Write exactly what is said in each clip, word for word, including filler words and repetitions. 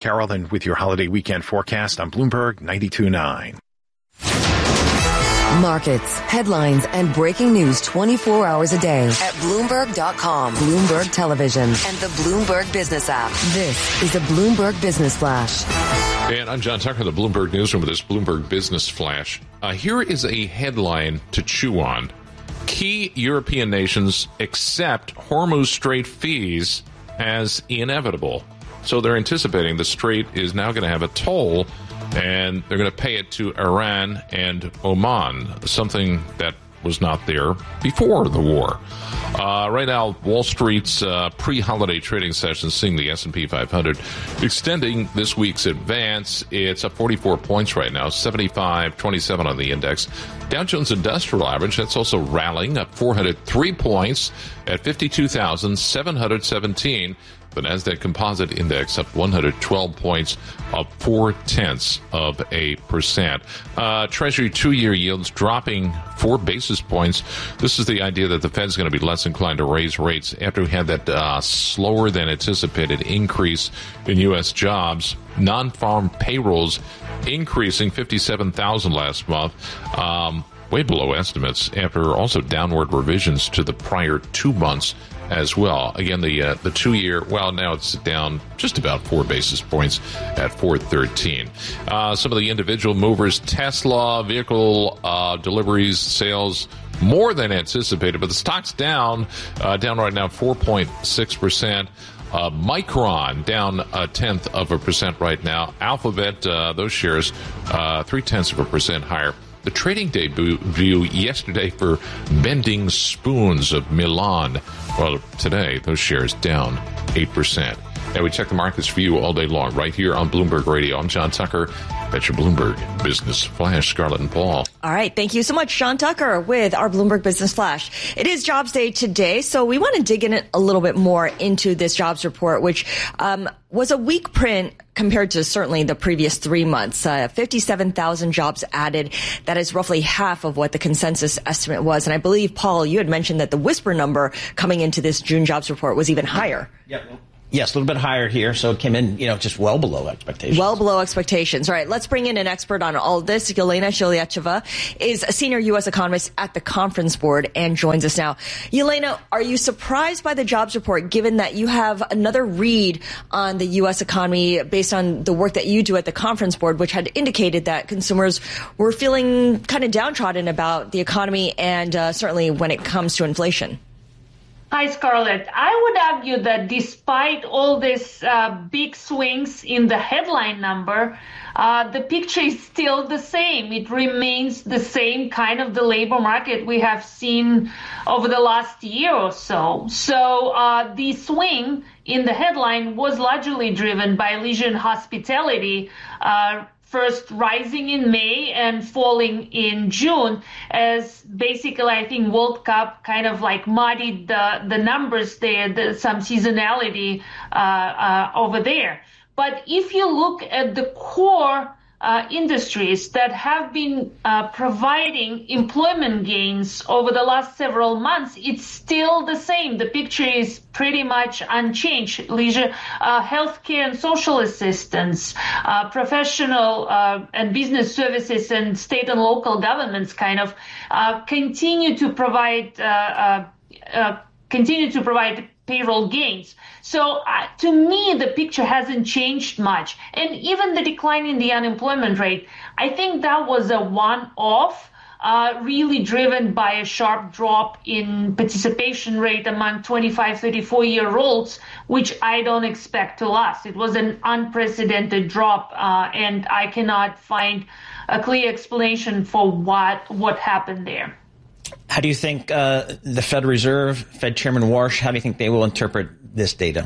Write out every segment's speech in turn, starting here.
Carolyn with your holiday weekend forecast on Bloomberg ninety-two point nine. Markets, headlines, and breaking news twenty-four hours a day at Bloomberg dot com, Bloomberg Television, and the Bloomberg Business app. This is a Bloomberg Business Flash. And I'm John Tucker, the Bloomberg Newsroom with this Bloomberg Business Flash. Uh, here is a headline to chew on. Key European nations accept Hormuz Strait fees as inevitable. So they're anticipating the strait is now going to have a toll, and they're going to pay it to Iran and Oman, something that was not there before the war. Uh, right now, Wall Street's uh, pre-holiday trading session seeing the S and P five hundred extending this week's advance. It's up forty-four points right now, seventy-five twenty-seven on the index. Dow Jones Industrial Average, that's also rallying, up four hundred three points at fifty-two thousand seven hundred seventeen. The NASDAQ Composite Index up one hundred twelve points, up four-tenths of a percent. Uh, Treasury two-year yields dropping four basis points. This is the idea that the Fed's going to be less inclined to raise rates after we had that uh, slower than anticipated increase in U S jobs. Non-farm payrolls increasing fifty-seven thousand last month. Um, way below estimates after also downward revisions to the prior two months as well. Again, the uh, the two-year, well, now it's down just about four basis points at four thirteen. Uh, some of the individual movers, Tesla, vehicle uh, deliveries, sales, more than anticipated, but the stock's down, uh, down right now four point six percent. Uh, Micron down a tenth of a percent right now. Alphabet, uh, those shares, uh, three tenths of a percent higher. The trading day view yesterday for Bending Spoons of Milan. Well, today, those shares down eight percent. And we check the markets for you all day long right here on Bloomberg Radio. I'm John Tucker. That's your Bloomberg Business Flash, Scarlett and Paul. All right. Thank you so much, John Tucker, with our Bloomberg Business Flash. It is Jobs Day today, so we want to dig in a little bit more into this jobs report, which um, was a weak print compared to certainly the previous three months. Uh, fifty-seven thousand jobs added. That is roughly half of what the consensus estimate was. And I believe, Paul, you had mentioned that the whisper number coming into this June jobs report was even higher. Yep. Yes, a little bit higher here, so it came in, you know, just well below expectations. Well below expectations. All right, let's bring in an expert on all this. Yelena Shiliacheva is a senior U S economist at the Conference Board and joins us now. Yelena, are you surprised by the jobs report, given that you have another read on the U S economy based on the work that you do at the Conference Board, which had indicated that consumers were feeling kind of downtrodden about the economy and uh, certainly when it comes to inflation? Hi, Scarlett. I would argue that despite all these uh, big swings in the headline number, uh, the picture is still the same. It remains the same kind of the labor market we have seen over the last year or so. So uh, the swing in the headline was largely driven by leisure and hospitality, uh, first rising in May and falling in June, as basically I think World Cup kind of like muddied the, the numbers there, the, some seasonality uh, uh, over there. But if you look at the core uh, industries that have been uh, providing employment gains over the last several months, it's still the same. The picture is pretty much unchanged. Leisure, uh, healthcare and social assistance, uh, professional uh, and business services and state and local governments kind of uh, continue to provide uh, uh, uh, continue to provide payroll gains. So uh, to me, the picture hasn't changed much. And even the decline in the unemployment rate, I think that was a one-off, uh, really driven by a sharp drop in participation rate among twenty-five, thirty-four-year-olds, which I don't expect to last. It was an unprecedented drop, uh, and I cannot find a clear explanation for what what happened there. How do you think uh, the Fed Reserve, Fed Chairman Warsh, how do you think they will interpret this data?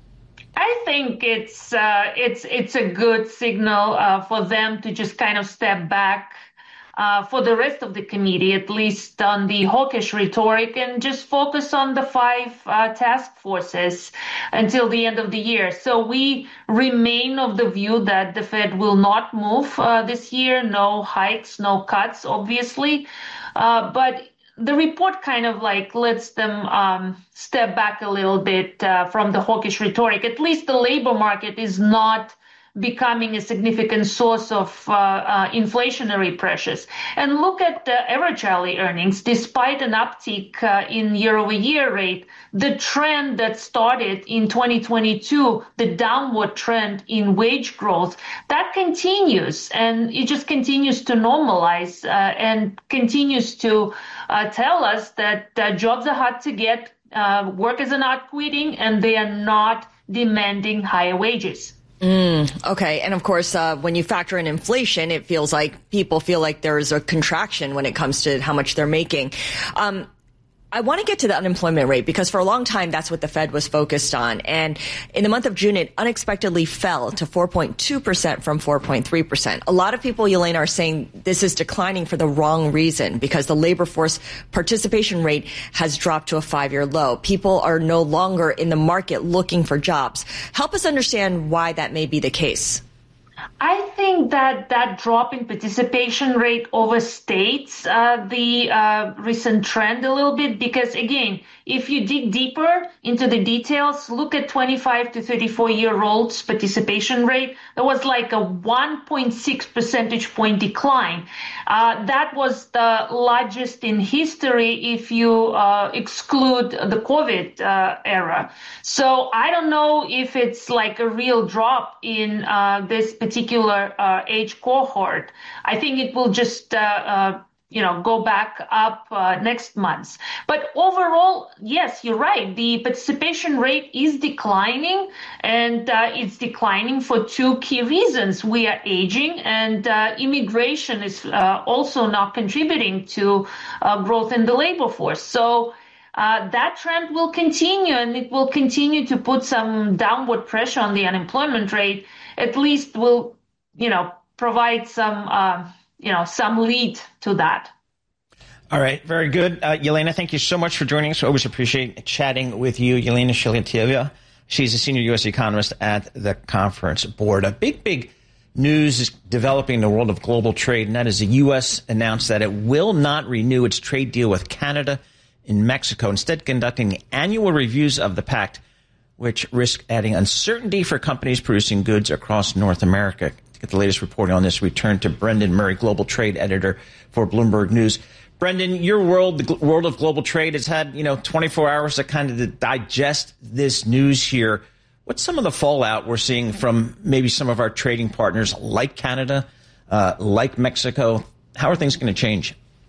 I think it's uh, it's it's a good signal uh, for them to just kind of step back uh, for the rest of the committee, at least on the hawkish rhetoric, and just focus on the five uh, task forces until the end of the year. So we remain of the view that the Fed will not move uh, this year. No hikes, no cuts, obviously. Uh, but the report kind of like lets them um, step back a little bit uh, from the hawkish rhetoric. At least the labor market is not becoming a significant source of uh, uh, inflationary pressures. And look at the average hourly earnings. Despite an uptick uh, in year-over-year rate, the trend that started in twenty twenty-two, the downward trend in wage growth, that continues, and it just continues to normalize uh, and continues to uh, tell us that uh, jobs are hard to get, uh, workers are not quitting, and they are not demanding higher wages. Mm, okay. And of course, uh, when you factor in inflation, it feels like people feel like there's a contraction when it comes to how much they're making. Um, I want to get to the unemployment rate because for a long time, that's what the Fed was focused on. And in the month of June, it unexpectedly fell to four point two percent from four point three percent. A lot of people, Yelena, are saying this is declining for the wrong reason because the labor force participation rate has dropped to a five-year low. People are no longer in the market looking for jobs. Help us understand why that may be the case. I think that that drop in participation rate overstates uh, the uh, recent trend a little bit because, again, if you dig deeper into the details, look at twenty-five to thirty-four year olds participation rate. There was like a one point six percentage point decline. Uh, that was the largest in history if you uh, exclude the COVID uh, era. So I don't know if it's like a real drop in uh, this particular uh, age cohort. I think it will just uh, uh, you know, go back up uh, next month. But overall, yes, you're right. The participation rate is declining, and uh, it's declining for two key reasons. We are aging, and uh, immigration is uh, also not contributing to uh, growth in the labor force. So uh, that trend will continue, and it will continue to put some downward pressure on the unemployment rate. At least will, you know, provide some uh, you know, some lead to that. All right. Very good. Uh, Yelena, thank you so much for joining us. We always appreciate chatting with you. Yelena Shelyatieva. She's a senior U S economist at the Conference Board. A big, big news is developing in the world of global trade, and that is the U S announced that it will not renew its trade deal with Canada and Mexico, instead conducting annual reviews of the pact, which risk adding uncertainty for companies producing goods across North America. To get the latest reporting on this, we turn to Brendan Murray, global trade editor for Bloomberg News. Brendan, your world, the world of global trade, has had, you know, twenty-four hours to kind of digest this news here. What's some of the fallout we're seeing from maybe some of our trading partners like Canada, uh, like Mexico? How are things going to change?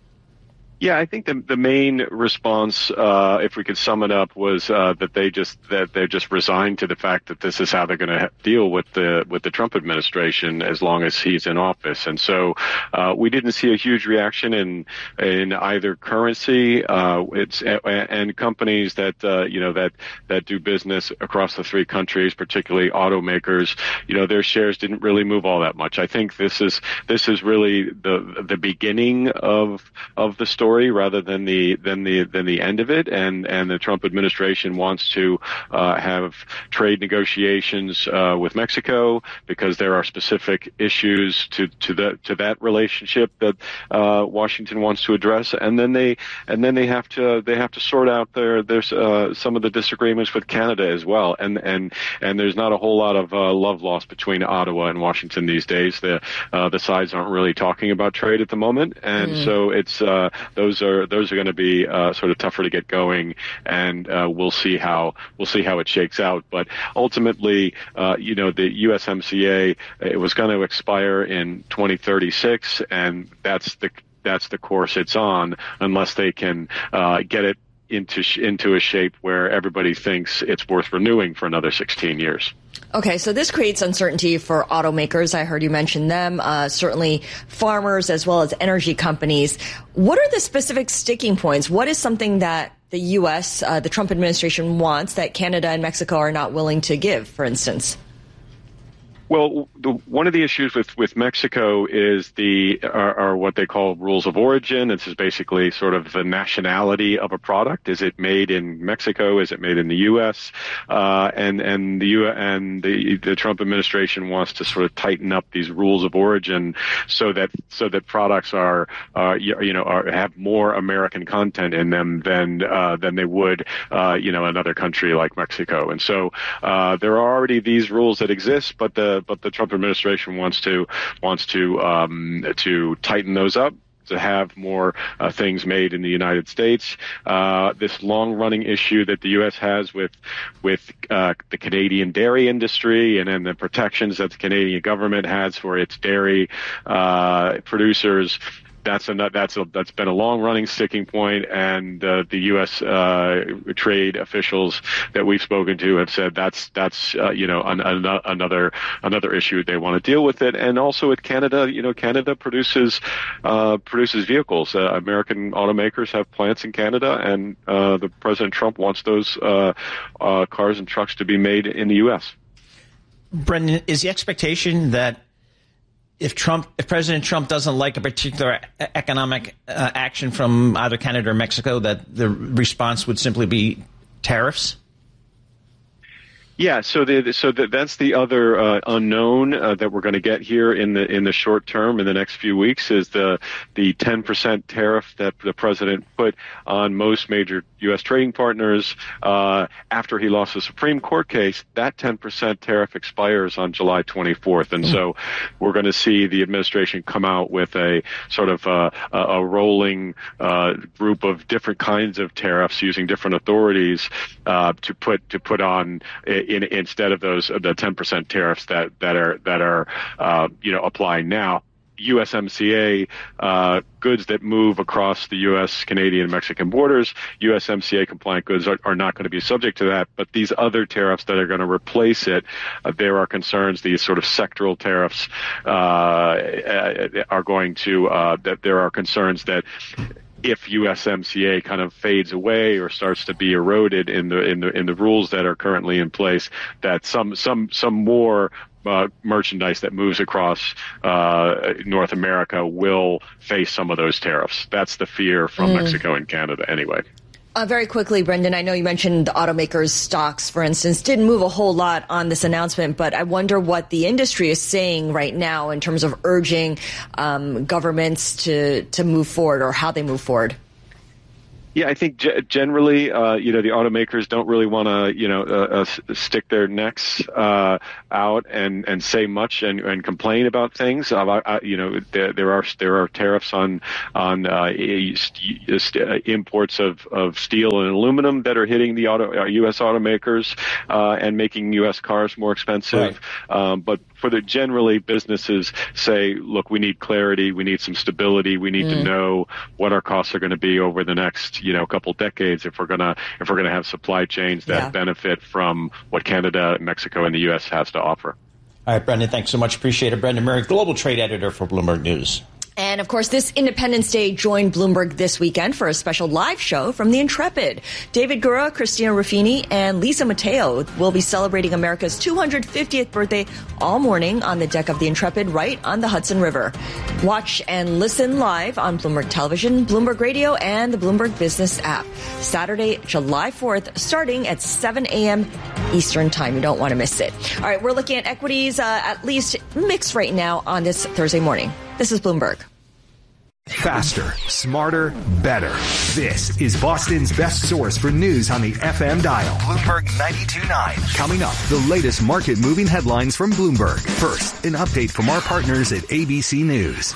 Yeah, I think the the main response, uh, if we could sum it up, was uh, that they just that they're just resigned to the fact that this is how they're going to deal with the with the Trump administration as long as he's in office. And so uh, we didn't see a huge reaction in in either currency. Uh, it's and companies that uh, you know that that do business across the three countries, particularly automakers. You know, their shares didn't really move all that much. I think this is this is really the the beginning of of the story, rather than the than the than the end of it, and and the Trump administration wants to uh, have trade negotiations uh, with Mexico because there are specific issues to to the to that relationship that uh, Washington wants to address, and then they and then they have to they have to sort out their there's uh, some of the disagreements with Canada as well, and and and there's not a whole lot of uh, love lost between Ottawa and Washington these days. The uh, the sides aren't really talking about trade at the moment, and mm. so it's uh, Those are those are going to be uh, sort of tougher to get going, and uh, we'll see how we'll see how it shakes out. But ultimately, uh, you know, the U S M C A, it was going to expire in twenty thirty-six, and that's the that's the course it's on, unless they can uh, get it into into a shape where everybody thinks it's worth renewing for another sixteen years. Okay, so this creates uncertainty for automakers. I heard you mention them, uh, certainly farmers as well as energy companies. What are the specific sticking points? What is something that the U S, uh, the Trump administration wants that Canada and Mexico are not willing to give, for instance? Well, the, one of the issues with, with Mexico is the are, are what they call rules of origin. This is basically sort of the nationality of a product. Is it made in Mexico? Is it made in the U S? Uh, and and the U and the the Trump administration wants to sort of tighten up these rules of origin so that so that products are uh, you, you know are, have more American content in them than uh, than they would uh, you know another country like Mexico. And so uh, there are already these rules that exist, but the the but the Trump administration wants to wants to um, to tighten those up, to have more uh, things made in the United States. Uh, this long-running issue that the U S has with with uh, the Canadian dairy industry, and then the protections that the Canadian government has for its dairy uh, producers. That's a that's a that's been a long-running sticking point, and uh, the U S uh, trade officials that we've spoken to have said that's that's uh, you know an, an, another another issue they want to deal with it. And also with Canada, you know, Canada produces uh, produces vehicles. Uh, American automakers have plants in Canada, and uh, the President Trump wants those uh, uh, cars and trucks to be made in the U S. Brendan, is the expectation that if Trump, if President Trump doesn't like a particular economic uh, action from either Canada or Mexico, that the response would simply be tariffs? Yeah, so the, so the, that's the other uh, unknown uh, that we're going to get here in the in the short term, in the next few weeks, is the the ten percent tariff that the president put on most major U S trading partners uh, after he lost the Supreme Court case. That ten percent tariff expires on July twenty-fourth, and so we're going to see the administration come out with a sort of uh, a, a rolling uh, group of different kinds of tariffs using different authorities uh, to put to put on. In, instead of those the ten percent tariffs that that are that are uh, you know applying now. U S M C A uh, goods that move across the U S, Canadian, Mexican borders, U S M C A compliant goods are, are not going to be subject to that. But these other tariffs that are going to replace it, uh, there are concerns. These sort of sectoral tariffs uh, are going to uh, that there are concerns that if U S M C A kind of fades away or starts to be eroded in the in the in the rules that are currently in place, that some some some more uh, merchandise that moves across uh, North America will face some of those tariffs. That's the fear from mm. Mexico and Canada, anyway. Uh, very quickly, Brendan, I know you mentioned the automakers' stocks, for instance, didn't move a whole lot on this announcement, but I wonder what the industry is saying right now in terms of urging um, governments to, to move forward, or how they move forward. Yeah, I think g- generally, uh, you know, the automakers don't really want to, you know, uh, uh, stick their necks uh, out and, and say much and, and complain about things. Uh, I, you know, there, there are there are tariffs on on uh, imports of, of steel and aluminum that are hitting the auto, uh, U S automakers uh, and making U S cars more expensive. Right. Um, but for the generally, businesses say, look, we need clarity, we need some stability, we need mm. to know what our costs are going to be over the next, you know, couple decades if we're gonna if we're gonna have supply chains that yeah. benefit from what Canada, Mexico, and the U S has to offer. All right, Brendan, thanks so much. Appreciate it. Brendan Murray, global trade editor for Bloomberg News. And, of course, this Independence Day joined Bloomberg this weekend for a special live show from the Intrepid. David Gura, Christina Ruffini, and Lisa Mateo will be celebrating America's two hundred fiftieth birthday all morning on the deck of the Intrepid right on the Hudson River. Watch and listen live on Bloomberg Television, Bloomberg Radio, and the Bloomberg Business app. Saturday, July fourth, starting at seven a.m. Eastern Time. You don't want to miss it. All right, we're looking at equities, uh, at least mixed right now on this Thursday morning. This is Bloomberg. Faster, smarter, better. This is Boston's best source for news on the F M dial. Bloomberg ninety-two point nine. Coming up, the latest market-moving headlines from Bloomberg. First, an update from our partners at A B C News.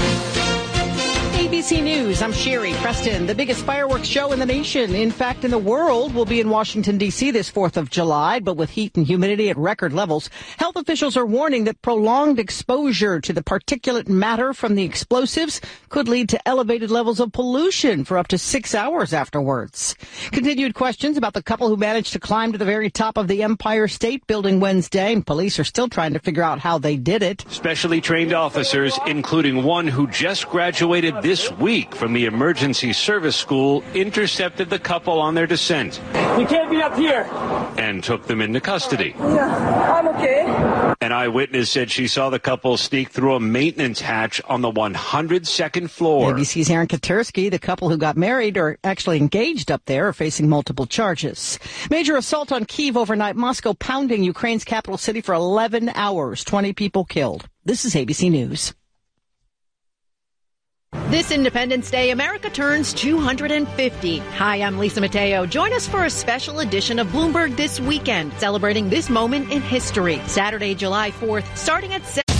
A B C News, I'm Sherry Preston. The biggest fireworks show in the nation, in fact, in the world, will be in Washington, D C this fourth of July. But with heat and humidity at record levels, health officials are warning that prolonged exposure to the particulate matter from the explosives could lead to elevated levels of pollution for up to six hours afterwards. Continued questions about the couple who managed to climb to the very top of the Empire State Building Wednesday, and police are still trying to figure out how they did it. Specially trained officers, including one who just graduated this week from the emergency service school, intercepted the couple on their descent. You can't be up here. And took them into custody. Yeah, I'm okay. An eyewitness said she saw the couple sneak through a maintenance hatch on the one hundred second floor. A B C's Aaron Katersky, the couple who got married or actually engaged up there, are facing multiple charges. Major assault on Kyiv overnight. Moscow pounding Ukraine's capital city for eleven hours. twenty people killed. This is A B C News. This Independence Day, America turns two hundred fifty. Hi, I'm Lisa Mateo. Join us for a special edition of Bloomberg This Weekend, celebrating this moment in history. Saturday, July fourth, starting at seven.